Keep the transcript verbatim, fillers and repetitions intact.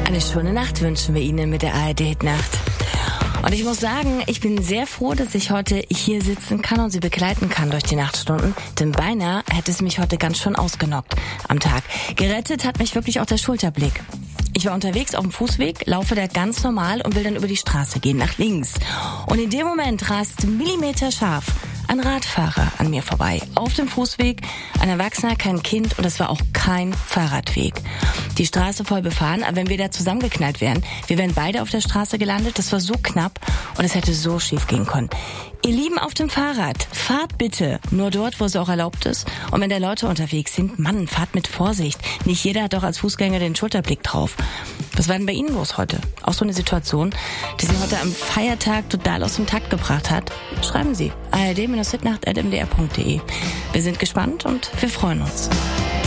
Eine schöne Nacht wünschen wir Ihnen mit der A R D-Nacht. Und ich muss sagen, ich bin sehr froh, dass ich heute hier sitzen kann und Sie begleiten kann durch die Nachtstunden. Denn beinahe hätte es mich heute ganz schön ausgenockt am Tag. Gerettet hat mich wirklich auch der Schulterblick. Ich war unterwegs auf dem Fußweg, laufe da ganz normal und will dann über die Straße gehen, nach links. Und in dem Moment rast millimeterscharf ein Radfahrer an mir vorbei. Auf dem Fußweg, ein Erwachsener, kein Kind und es war auch kein Fahrradweg. Die Straße voll befahren, aber wenn wir da zusammengeknallt wären, wir wären beide auf der Straße gelandet, das war so knapp und es hätte so schief gehen können. Ihr Lieben auf dem Fahrrad, fahrt bitte nur dort, wo es auch erlaubt ist. Und wenn da Leute unterwegs sind, Mann, fahrt mit Vorsicht. Nicht jeder hat doch als Fußgänger den Schulterblick drauf. Was war denn bei Ihnen los heute? Auch so eine Situation, die Sie heute am Feiertag total aus dem Takt gebracht hat? Schreiben Sie a r d Bindestrich hitnacht at m d r punkt d e. Wir sind gespannt und wir freuen uns.